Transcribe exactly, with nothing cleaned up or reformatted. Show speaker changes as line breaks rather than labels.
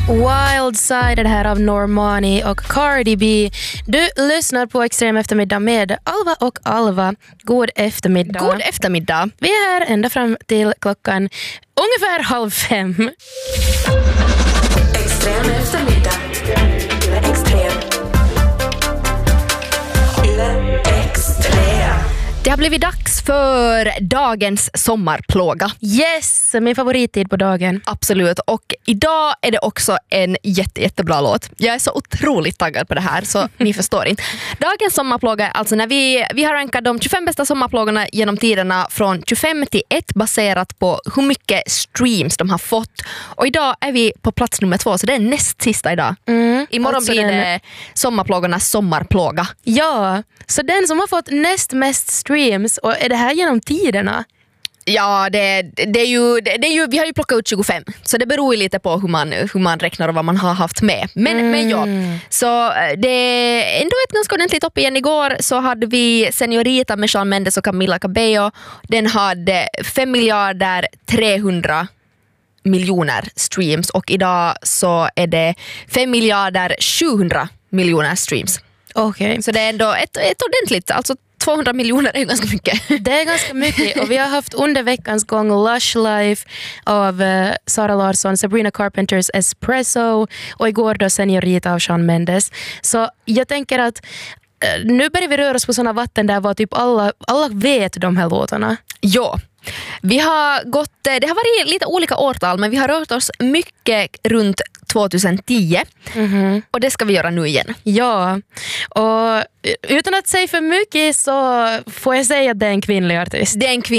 Wild Side är det här av Normani och Cardi B. Du lyssnar på Extrem eftermiddag med Alva och Alva. God eftermiddag.
God eftermiddag.
Vi är här ända fram till klockan ungefär halv fem.
Extrem eftermiddag. Extrem. Extrem.
Det har blivit dags för dagens sommarplåga.
Yes, min favorittid på dagen.
Absolut, och idag är det också en jätte, jättebra låt. Jag är så otroligt taggad på det här, så ni förstår inte. Dagens sommarplåga är alltså när vi, vi har rankat de tjugofem bästa sommarplågorna genom tiderna från tjugofem till ett baserat på hur mycket streams de har fått. Och idag är vi på plats nummer två, så det är näst sista idag.
Mm,
Imorgon
alltså
blir det
den...
sommarplågornas sommarplåga.
Ja, så den som har fått näst mest streams, och är det här genom tiderna?
Ja, det, det, är ju, det, det är ju, vi har ju plockat ut tjugofem, så det beror ju lite på hur man, hur man räknar och vad man har haft med. Men,
mm.
men ja, så det är ändå ett ganska ordentligt upp igen. Igår så hade vi Señorita med Shawn Mendes och Camila Cabello. Den hade fem miljarder trehundra miljoner streams, och idag så är det fem miljarder sjuhundra miljoner streams.
Okej. Okay.
Så det är ändå ett, ett ordentligt, alltså tvåhundra miljoner är ju ganska mycket.
Det är ganska mycket, och vi har haft under veckans gång Lush Life av uh, Sara Larsson, Sabrina Carpenters Espresso och igår då Señorita av Shawn Mendes. Så jag tänker att uh, nu börjar vi röra oss på sådana vatten där var typ alla, alla vet de här låtarna.
Ja. Vi har gått, det har varit lite olika årtal, men vi har rört oss mycket runt tjugohundratio. Mm-hmm. Och det ska vi göra nu igen.
Ja, och utan att säga för mycket så får jag säga att det är en kvinnlig artist.
Det är en kvinnlig